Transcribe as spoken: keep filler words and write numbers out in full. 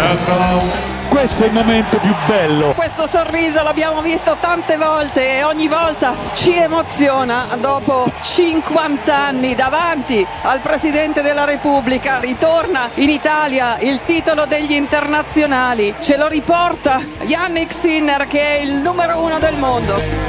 Questo è il momento più bello. Questo sorriso l'abbiamo visto tante volte e ogni volta ci emoziona. Dopo cinquanta anni davanti al Presidente della Repubblica ritorna in Italia il titolo degli internazionali. Ce lo riporta Jannik Sinner, che è il numero uno del mondo.